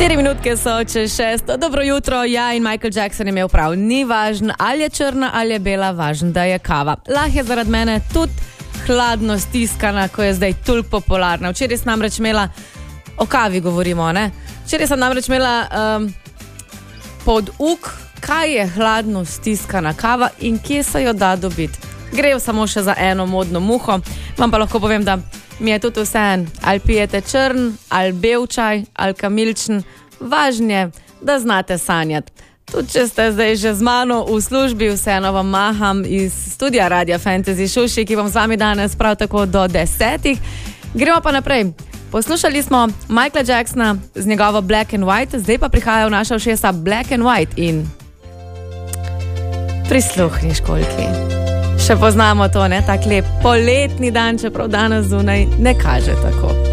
4 minutke so čez 6. Dobro jutro, ja, in Michael Jackson je imel prav. Ni važno, ali je črna ali je bela, važno, da je kava. Lah je zaradi mene tudi hladno stiskana, ko je zdaj toliko popularna. Včeraj sem namreč imela, o kavi govorimo, ne? Včeraj sem namreč imela pod uk, kaj je hladno stiskana kava in kje se jo da dobiti. Gre samo še za eno modno muho, vam pa lahko povem, da mi je tudi vseeno, ali pijete črn, ali bel čaj, ali kamiličen, važno je, da znate sanjati. Tudi če ste zdaj že z mano v službi, vseeno vam maham iz studia Radia Fantasy Šuši, ki bom z vami danes prav tako do 10. Gremo pa naprej. Poslušali smo Michaela Jacksona z njegovo Black and White, zdaj pa prihajajo v naša ušesa Black and White in prisluhni, školjki. Še poznamo to, ne? Tak lep poletni dan, čeprav danes zunaj ne kaže tako.